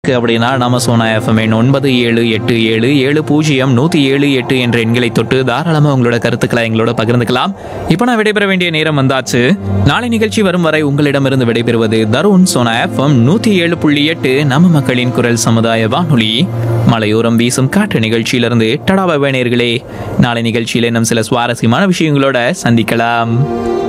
அப்படின்னா நம்ம சோனா எஃப்எம் 9787700178 என்ற எண்களை தொட்டு தாராளமா உங்களோட கருத்துக்களை எங்களோட பகிர்ந்துக்கலாம். இப்போ நான் விடைபெற வேண்டிய நேரம் வந்தாச்சு. நாளை நிகழ்ச்சி வரும் வரை உங்களிடமிருந்து விடைபெறுவது தருண். சோனா எஃப்எம் 107.8 நம்ம மக்களின் குரல் சமுதாய வானொலி. மலையோரம் வீசும் காற்று நிகழ்ச்சியிலிருந்து டடாபா நேயர்களே. நாளை நிகழ்ச்சியில இன்னும் சில சுவாரஸ்யமான விஷயங்களோட சந்திக்கலாம்.